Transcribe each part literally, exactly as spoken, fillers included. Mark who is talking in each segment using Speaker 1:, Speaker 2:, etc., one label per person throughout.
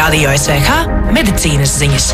Speaker 1: Radio S V H medicīnas ziņas.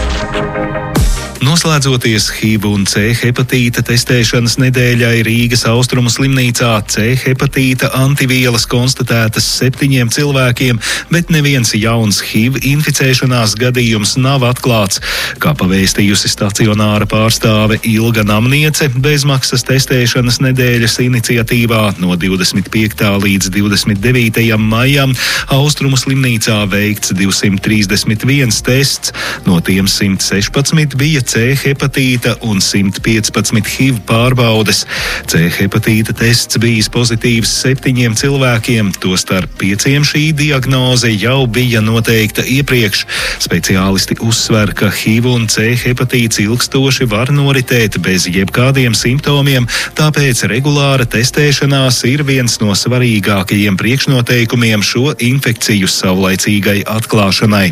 Speaker 2: Noslēdzoties H I V un C hepatīta testēšanas nedēļai Rīgas Austrumu slimnīcā, C hepatīta antivielas konstatētas septiņiem cilvēkiem, bet neviens jauns H I V inficēšanās gadījums nav atklāts. Kā pavēstījusi stacionāra pārstāve Ilga Namniece, bezmaksas testēšanas nedēļas iniciatīvā no divdesmit piektā līdz divdesmit devītajam maijam Austrumu slimnīcā veikts divsimt trīsdesmit viens tests, no tiem simt sešpadsmit bija C hepatīta un simt piecpadsmit H I V pārbaudes. C hepatīta tests bijis pozitīvs septiņiem cilvēkiem, tostarp pieciem šī diagnoze jau bija noteikta iepriekš. Speciālisti uzsver, ka H I V un C hepatīts ilgstoši var noritēt bez jebkādiem simptomiem, tāpēc regulāra testēšanās ir viens no svarīgākajiem priekšnoteikumiem šo infekciju saulaicīgai atklāšanai.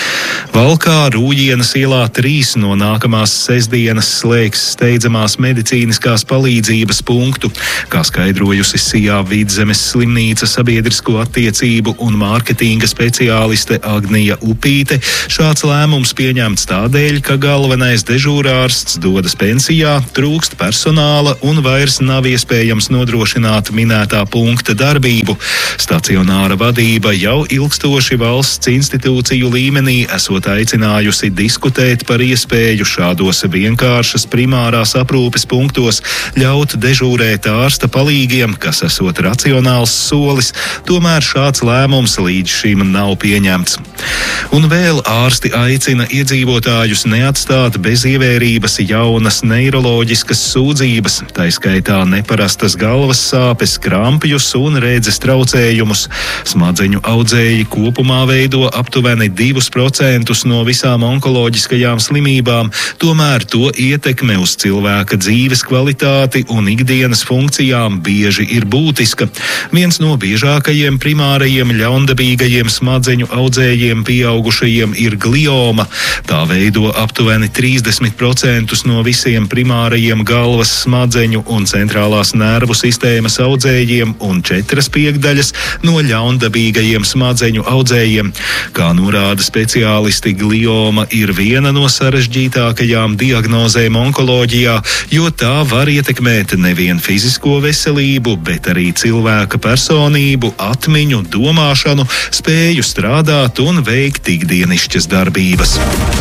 Speaker 2: Valkā Rūjienas ielā trīs no nākamās sestdienas slēgs steidzamās medicīniskās palīdzības punktu. Kā skaidrojusi Sijā Vidzemes slimnīca sabiedrisko attiecību un mārketinga speciāliste Agnija Upīte, šāds lēmums pieņemts tādēļ, ka galvenais dežūrārsts dodas pensijā, trūkst personāla un vairs nav iespējams nodrošināt minētā punkta darbību. Stacionāra vadība jau ilgstoši valsts institūciju līmenī esot aicinājusi diskutēt par iespēju šādos vienkāršas primārās aprūpes punktos ļaut dežūrēt ārsta palīgiem, kas esot racionāls solis, tomēr šāds lēmums līdz šim nav pieņemts. Un vēl ārsti aicina iedzīvotājus neatstāt bez ievērības jaunas neiroloģiskas sūdzības, tai skaitā neparastas galvas sāpes, krampjus un redzes traucējumus. Smadzeņu audzēji kopumā veido aptuveni divus procentus no visām onkoloģiskajām slimībām, tomēr to ietekme uz cilvēka dzīves kvalitāti un ikdienas funkcijām bieži ir būtiska. Viens no biežākajiem primārajiem ļaundabīgajiem smadzeņu audzējiem pieaugušajiem ir glioma. Tā veido aptuveni trīsdesmit procentus no visiem primārajiem galvas smadzeņu un centrālās nervu sistēmas audzējiem un četras piekdaļas no ļaundabīgajiem smadzeņu audzējiem. Kā norāda speciālisti, glioma ir viena no sarežģītākajām diagnozēm onkoloģijā, jo tā var ietekmēt nevien fizisko veselību, bet arī cilvēka personību, atmiņu, domāšanu, spēju strādāt un veikt ikdienišķas darbības.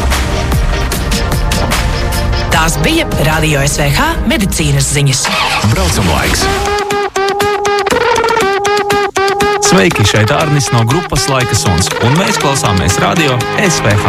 Speaker 1: Tās bija Radio S V H medicīnas ziņas.
Speaker 3: Braucam laiks! Sveiki, šeit Arnis no grupas Laika suns, un mēs klausāmies Radio S V H.